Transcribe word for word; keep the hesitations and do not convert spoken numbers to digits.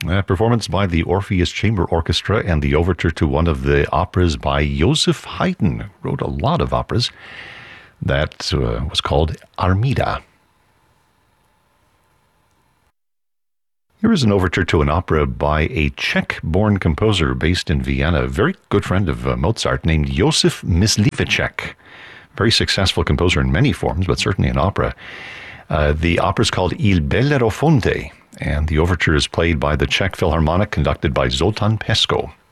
A performance by the Orpheus Chamber Orchestra and the overture to one of the operas by Joseph Haydn, wrote a lot of operas. That uh, was called Armida. Here is an overture to an opera by a Czech-born composer based in Vienna, a very good friend of uh, Mozart, named Josef Mysliveček. Very successful composer in many forms, but certainly in opera. Uh, the opera is called Il Bellerofonte, and the overture is played by the Czech Philharmonic, conducted by Zoltán Pesko.